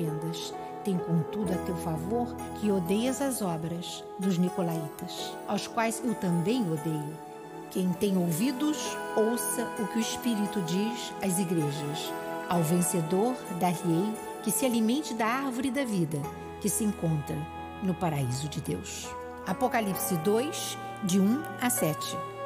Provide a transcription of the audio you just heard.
arrependas. Tem contudo a teu favor que odeias as obras dos nicolaítas, aos quais eu também odeio. Quem tem ouvidos, ouça o que o Espírito diz às igrejas. Ao vencedor dar-lhe-ei que se alimente da árvore da vida, que se encontra no paraíso de Deus. Apocalipse 2, de 1 a 7.